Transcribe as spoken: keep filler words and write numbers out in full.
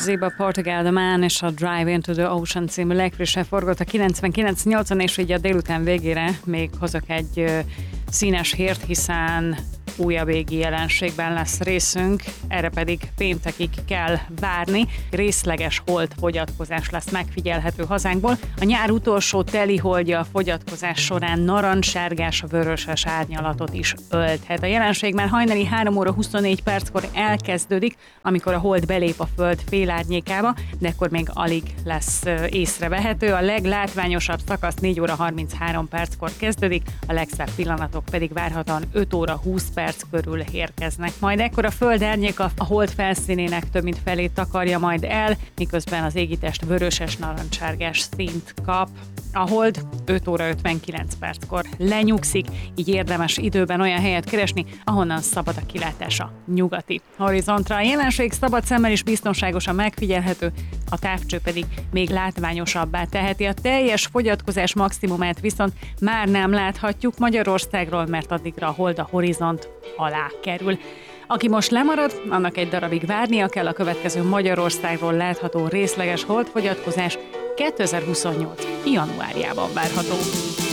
Ziba Portugal The Man és a Drive into the Ocean című legfrissebb forgott a kilencvenkilenc nyolcon, és így a délután végére még hozok egy ö, színes hírt, hiszen újabb égi jelenségben lesz részünk, erre pedig péntekig kell várni. Részleges holdfogyatkozás lesz megfigyelhető hazánkból. A nyár utolsó teli holdja a fogyatkozás során narancssárgás, vöröses árnyalatot is ölthet. A jelenség már hajnali három óra huszonnégy perckor elkezdődik, amikor a hold belép a föld félárnyékába, de ekkor még alig lesz észrevehető. A leglátványosabb szakasz négy óra harminchárom perckor kezdődik, a legszebb pillanatok pedig várhatóan öt óra húsz perc körül érkeznek. Majd ekkor a föld árnyéka a hold felszínének több mint felét takarja majd el, miközben az égitest vöröses narancssárgás színt kap. A hold öt óra ötvenkilenc perckor lenyugszik, így érdemes időben olyan helyet keresni, ahonnan szabad a kilátás a nyugati horizontra. A jelenség szabad szemmel is biztonságosan megfigyelhető, a távcső pedig még látványosabbá teheti. A teljes fogyatkozás maximumát viszont már nem láthatjuk Magyarországról, mert addigra a hold a horizont alá kerül. Aki most lemarad, annak egy darabig várnia kell, a következő Magyarországról látható részleges holdfogyatkozás kétezer-huszonnyolc januárjában várható.